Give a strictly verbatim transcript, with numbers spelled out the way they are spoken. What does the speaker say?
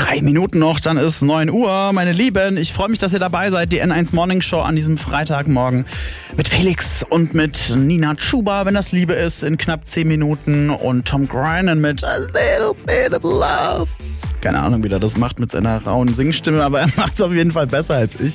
Drei Minuten noch, dann ist neun Uhr. Meine Lieben, ich freue mich, dass ihr dabei seid. Die N eins Morning Show an diesem Freitagmorgen mit Felix und mit Nina Chuba, wenn das Liebe ist, in knapp zehn Minuten. Und Tom Grennan mit A Little Bit of Love. Keine Ahnung, wie er das macht mit seiner rauen Singstimme, aber er macht es auf jeden Fall besser als ich.